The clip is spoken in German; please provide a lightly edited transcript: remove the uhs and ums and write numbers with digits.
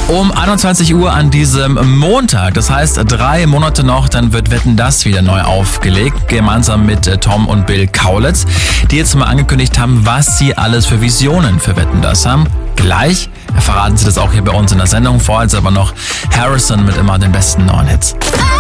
Um 21 Uhr an diesem Montag, das heißt 3 Monate noch, dann wird Wetten, dass wieder neu aufgelegt, gemeinsam mit Tom und Bill Kaulitz, die jetzt mal angekündigt haben, was sie alles für Visionen für Wetten, dass haben. Gleich verraten sie das auch hier bei uns in der Sendung, vorher jetzt aber noch Harrison mit immer den besten neuen Hits.